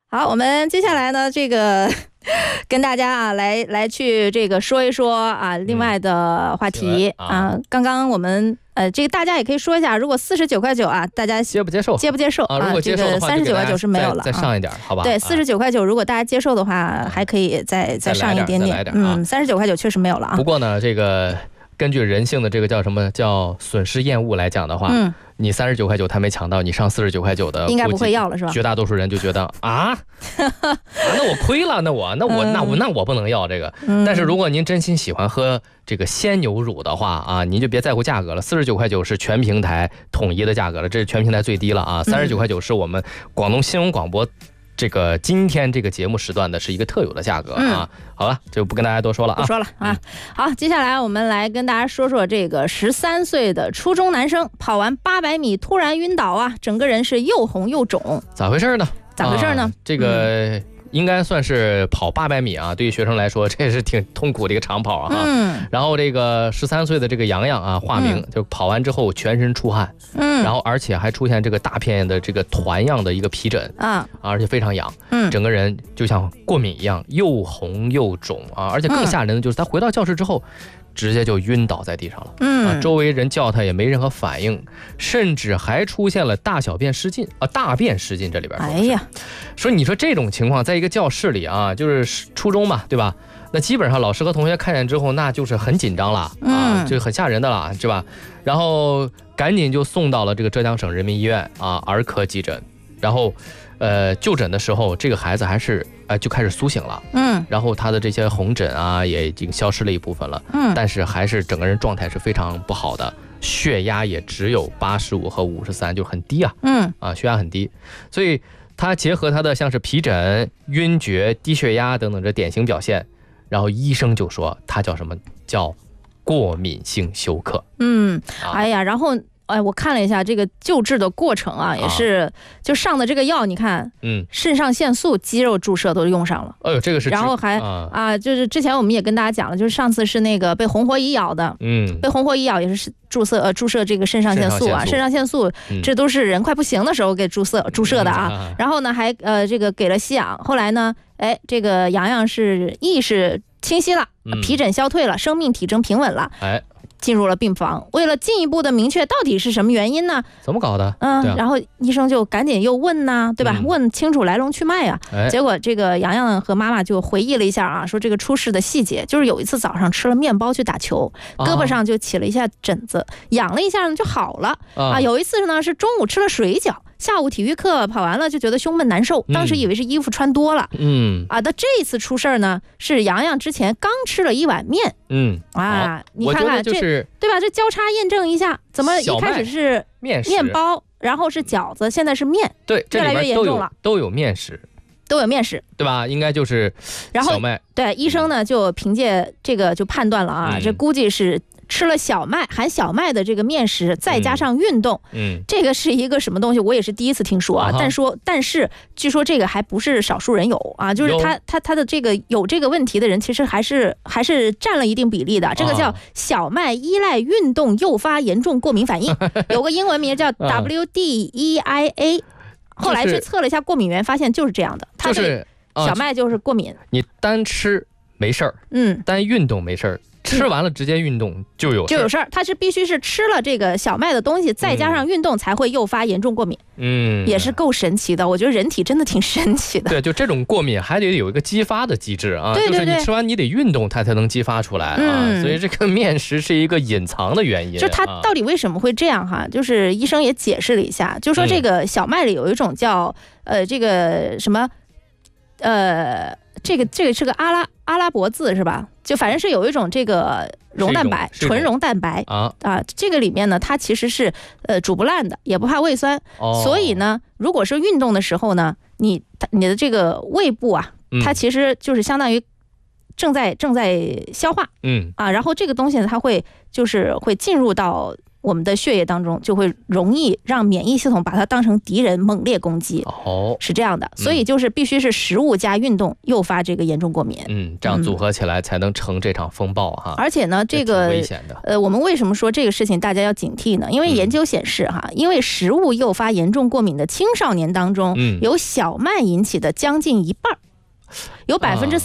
好，我们接下来呢，这个跟大家啊来去这个说一说啊另外的话题啊。刚刚我们这个大家也可以说一下，如果49.9啊，大家接不接受？ 接不接受啊？ 如果接受的话， 这个39.9是没有了， 再上一点，好吧？ 对，49.9，如果大家接受的话，还可以再上一点点。39.9确实没有了啊。 不过呢，这个根据人性的这个叫什么叫损失厌恶来讲的话，你39.9他没抢到，你上49.9的， 应该不会要了是吧？ 绝大多数人就觉得啊，那我亏了，那我不能要这个。但是如果您真心喜欢喝这个鲜牛乳的话啊，您就别在乎价格了，49.9是全平台统一的价格了，这是全平台最低了啊。39.9是我们广东新闻广播这个今天这个节目时段的是一个特有的价格啊。好了，就不跟大家多说了啊， 不说了啊。好，接下来我们来跟大家说说这个13岁的初中男生跑完800米突然晕倒啊，整个人是又红又肿， 咋回事呢？这个应该算是跑800米啊，对于学生来说这也是挺痛苦的一个长跑啊。然后这个13岁的这个洋洋啊，化名就跑完之后全身出汗，然后而且还出现这个大片的这个团样的一个皮疹啊，而且非常痒，整个人就像过敏一样，又红又肿啊，而且更吓人的就是他回到教室之后直接就晕倒在地上了，周围人叫他也没任何反应，甚至还出现了大便失禁啊，大便失禁这里边。哎呀，你说这种情况在一个教室里啊，就是初中嘛，对吧？那基本上老师和同学看见之后，那就是很紧张了啊，就很吓人的了，是吧？然后赶紧就送到了这个浙江省人民医院啊儿科急诊，然后就诊的时候，这个孩子还是就开始苏醒了，然后他的这些红疹啊也已经消失了一部分了，但是还是整个人状态是非常不好的，血压也只有85和53，就很低啊，血压很低，所以他结合他的像是皮疹、晕厥、低血压等等这典型表现，然后医生就说他叫什么叫过敏性休克。 哎呀，然后我看了一下这个救治的过程啊，也是就上的这个药，你看，肾上腺素肌肉注射都用上了。 哎呦，这个是。 然后还就是之前我们也跟大家讲了，就是上次是那个被红火蚁咬的，被红火蚁咬也是注射这个肾上腺素啊，肾上腺素这都是人快不行的时候给注射的啊。然后呢还这个给了吸氧，后来呢，这个洋洋是意识清晰了，皮疹消退了，生命体征平稳了，进入了病房。为了进一步的明确到底是什么原因呢？ 怎么搞的？ 然后医生就赶紧又问呐，对吧？问清楚来龙去脉啊。结果这个洋洋和妈妈就回忆了一下啊，说这个出事的细节就是有一次早上吃了面包去打球，胳膊上就起了一下疹子，痒了一下呢就好了啊。有一次呢是中午吃了水饺，下午体育课跑完了就觉得胸闷难受，当时以为是衣服穿多了，那这一次出事呢是洋洋之前刚吃了一碗面，你看看这对吧？这交叉验证一下，怎么一开始是面包，然后是饺子，现在是面， 对， 越来越严重了， 都有面食，对吧？应该就是小麦。 对，医生呢就凭借这个就判断了啊，这估计是吃了含小麦的这个面食，再加上运动，这个是一个什么东西？我也是第一次听说啊。但是据说这个还不是少数人有啊，就是他的这个有这个问题的人，其实还是占了一定比例的。这个叫小麦依赖运动诱发严重过敏反应，有个英文名叫 WDEIA。后来去测了一下过敏源，发现就是这样的，它对小麦就是过敏。 你单吃没事儿，单运动没事儿。吃完了直接运动就有事儿，它是必须是吃了这个小麦的东西，再加上运动才会诱发严重过敏。也是够神奇的，我觉得人体真的挺神奇的。 对，就这种过敏还得有一个激发的机制啊，就是你吃完你得运动，它才能激发出来啊。所以这个面食是一个隐藏的原因。 就它到底为什么会这样哈？就是医生也解释了一下，就说这个小麦里有一种叫这个什么这个是个阿拉伯字是吧？就反正是有一种这个溶蛋白，纯溶蛋白这个里面呢，它其实是煮不烂的，也不怕胃酸，所以呢，如果是运动的时候呢，你的这个胃部啊，它其实就是相当于正在消化，然后这个东西呢，它会进入到我们的血液当中，就会容易让免疫系统把它当成敌人猛烈攻击。是这样的，所以就是必须是食物加运动诱发这个严重过敏。 这样组合起来才能成这场风暴哈。 而且呢，这个危险的。 我们为什么说这个事情大家要警惕呢？因为研究显示哈，因为食物诱发严重过敏的青少年当中，由小麦引起的将近一半，有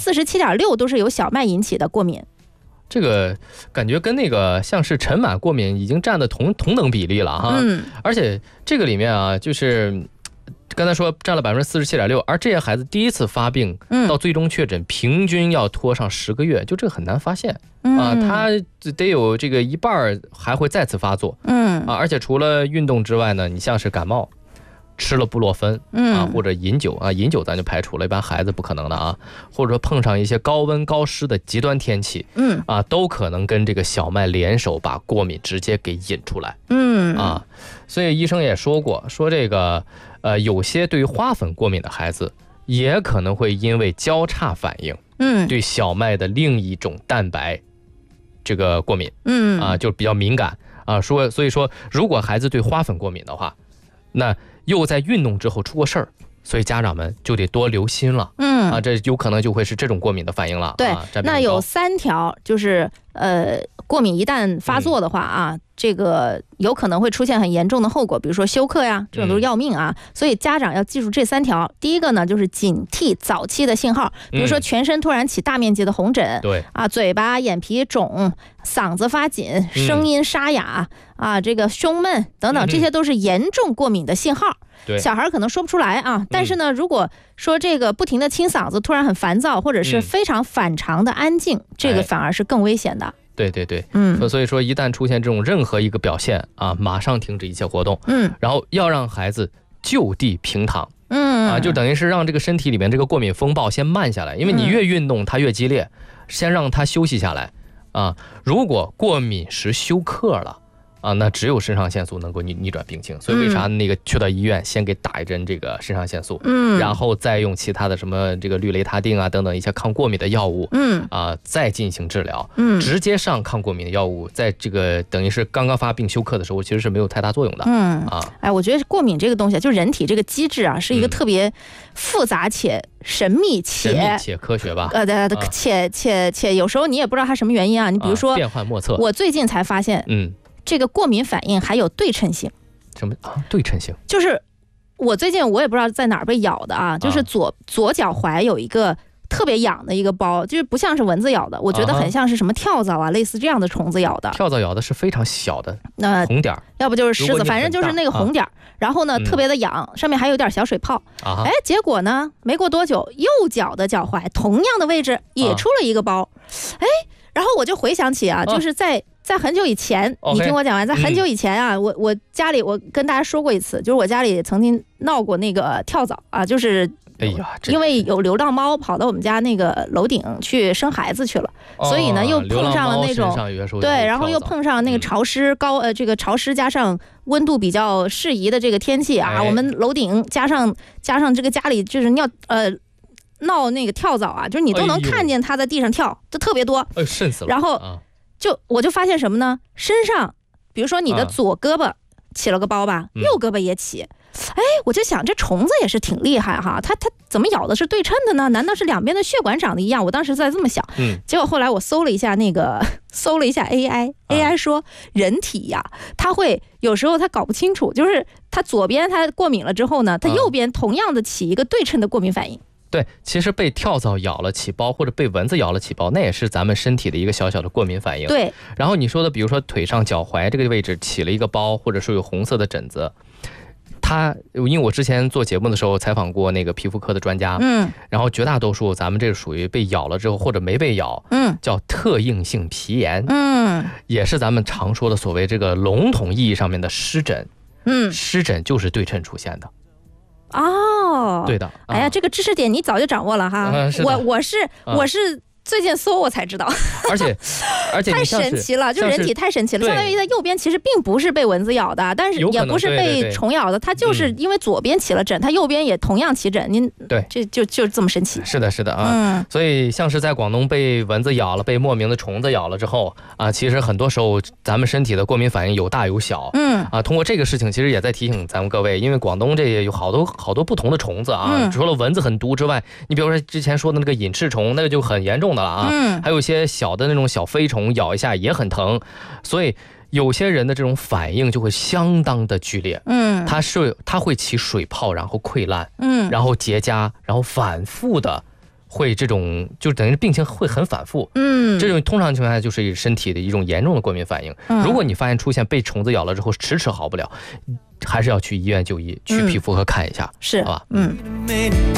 47.6%都是由小麦引起的过敏。 这个感觉跟那个像是尘螨过敏已经占的同等比例了哈。而且这个里面啊，就是刚才说占了47.6%，而这些孩子第一次发病到最终确诊，平均要拖上10个月，就这个很难发现啊。他得有这个一半还会再次发作。而且除了运动之外呢，你像是感冒，吃了布洛芬或者饮酒啊，饮酒咱就排除了，一般孩子不可能的啊，或者说碰上一些高温高湿的极端天气，都可能跟这个小麦联手把过敏直接给引出来。所以医生也说过，说这个有些对于花粉过敏的孩子，也可能会因为交叉反应，对小麦的另一种蛋白这个过敏，就比较敏感啊。所以说，如果孩子对花粉过敏的话，那又在运动之后出过事儿，所以家长们就得多留心了。这有可能就会是这种过敏的反应了。 对，那有3条，就是过敏一旦发作的话啊，这个有可能会出现很严重的后果，比如说休克呀，这种都是要命啊。所以家长要记住这3条。第一个呢，就是警惕早期的信号，比如说全身突然起大面积的红疹， 对啊， 嘴巴、眼皮肿，嗓子发紧，声音沙哑啊，这个胸闷等等，这些都是严重过敏的信号。小孩可能说不出来啊，但是呢，如果说这个不停的清嗓子，突然很烦躁，或者是非常反常的安静，这个反而是更危险的。 对，所以说一旦出现这种任何一个表现啊，马上停止一切活动，然后要让孩子就地平躺，就等于是让这个身体里面这个过敏风暴先慢下来，因为你越运动它越激烈，先让它休息下来啊。如果过敏时休克了那只有肾上腺素能够逆转病情，所以为啥那个去到医院先给打一针这个肾上腺素，然后再用其他的什么这个氯雷他定啊等等一些抗过敏的药物，再进行治疗，直接上抗过敏的药物，在这个等于是刚刚发病休克的时候，其实是没有太大作用的。 我觉得过敏这个东西，就人体这个机制啊，是一个特别复杂且神秘且科学吧， 且有时候你也不知道它什么原因啊。你比如说变幻莫测， 我最近才发现，这个过敏反应还有对称性。 什么对称性？ 就是我最近我也不知道在哪儿被咬的啊，就是左脚踝有一个特别痒的一个包，就是不像是蚊子咬的，我觉得很像是什么跳蚤啊，类似这样的虫子咬的。 跳蚤咬的是非常小的红点， 要不就是虱子，反正就是那个红点。然后呢，特别的痒，上面还有点小水泡。结果呢，没过多久，右脚的脚踝同样的位置也出了一个包。然后我就回想起啊，就是在很久以前，你听我讲完，在很久以前啊，我家里我跟大家说过一次，就是我家里曾经闹过那个跳蚤啊，就是因为有流浪猫跑到我们家那个楼顶去生孩子去了，所以呢又碰上了那种对，然后又碰上那个潮湿这个潮湿加上温度比较适宜的这个天气啊，我们楼顶加上这个家里就是闹那个跳蚤啊，就是你都能看见它在地上跳，都特别多， 瘆死了。 然后我就发现什么呢？身上，比如说你的左胳膊起了个包吧，右胳膊也起。我就想这虫子也是挺厉害哈，它怎么咬的是对称的呢？难道是两边的血管长得一样？我当时在这么想，结果后来我搜了一下 AI 说人体呀，它会有时候它搞不清楚，就是它左边它过敏了之后呢，它右边同样的起一个对称的过敏反应。 对，其实被跳蚤咬了起包，或者被蚊子咬了起包，那也是咱们身体的一个小小的过敏反应。 对。 然后你说的，比如说腿上脚踝这个位置起了一个包，或者说有红色的疹子，因为我之前做节目的时候采访过那个皮肤科的专家，然后绝大多数咱们这个属于被咬了之后或者没被咬，叫特应性皮炎，也是咱们常说的所谓这个笼统意义上面的湿疹，湿疹就是对称出现的。对的。 哎呀，这个知识点你早就掌握了哈。我是最近搜我才知道， 而且太神奇了，就人体太神奇了，相当于在右边其实并不是被蚊子咬的，但是也不是被虫咬的，它就是因为左边起了疹，它右边也同样起疹，您对， 就这么神奇。 是的啊，所以像是在广东被蚊子咬了，被莫名的虫子咬了之后啊，其实很多时候咱们身体的过敏反应有大有小，通过这个事情其实也在提醒咱们各位，因为广东这也有好多不同的虫子啊，除了蚊子很毒之外，你比如说之前说的那个隐翅虫，那个就很严重的了啊，还有一些小的那种小飞虫咬一下也很疼，所以有些人的这种反应就会相当的剧烈，它会起水泡，然后溃烂，然后结痂，然后反复的会这种就等于病情会很反复，这种通常情况下就是身体的一种严重的过敏反应。如果你发现出现被虫子咬了之后迟迟好不了，还是要去医院就医，去皮肤科看一下， 是， 好吧？